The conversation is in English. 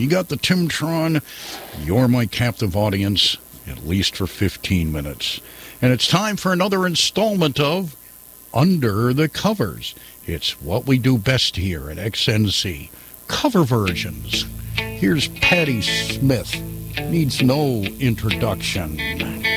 You got the Timtron. You're my captive audience, at least for 15 minutes. And it's time for another installment of Under the Covers. It's what we do best here at XNC. Cover versions. Here's Patti Smith. Needs no introduction.